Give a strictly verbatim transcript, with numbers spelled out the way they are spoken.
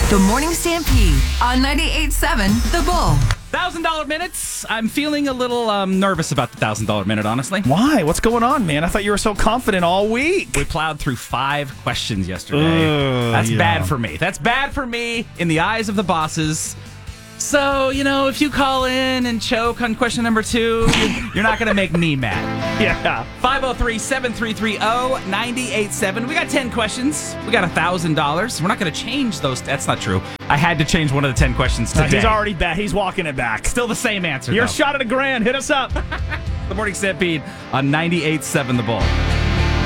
The Morning Stampede on ninety-eight point seven The Bull. one thousand dollars minutes. I'm feeling a little um, nervous about the one thousand dollars minute, honestly. Why? What's going on, man? I thought you were so confident all week. We plowed through five questions yesterday. Uh, That's yeah. bad for me. That's bad for me in the eyes of the bosses. So, you know, if you call in and choke on question number two, you're not going to make me mad. Yeah. five oh three, seven three three, oh nine eight seven. We got ten questions. We got one thousand dollars. We're not going to change those. That's not true. I had to change one of the ten questions today. Uh, he's already back. He's walking it back. Still the same answer, Your though. shot at a grand. Hit us up. The Morning Stampede on ninety-eight point seven The Bull.